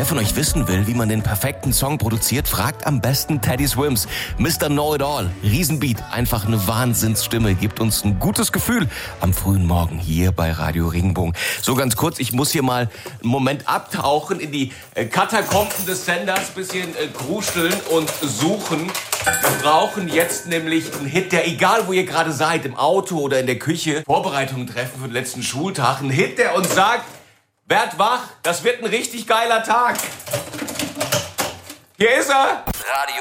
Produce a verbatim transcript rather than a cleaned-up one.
Wer von euch wissen will, wie man den perfekten Song produziert, fragt am besten Teddy Swims. Mister Know-It-All, Riesenbeat, einfach eine Wahnsinnsstimme, gibt uns ein gutes Gefühl am frühen Morgen hier bei Radio Regenbogen. So ganz kurz, ich muss hier mal einen Moment abtauchen in die äh, Katakomben des Senders, bisschen äh, kruscheln und suchen. Wir brauchen jetzt nämlich einen Hit, der, egal wo ihr gerade seid, im Auto oder in der Küche, Vorbereitungen treffen für den letzten Schultag, ein Hit, der uns sagt, werd wach, das wird ein richtig geiler Tag. Hier ist er. Radio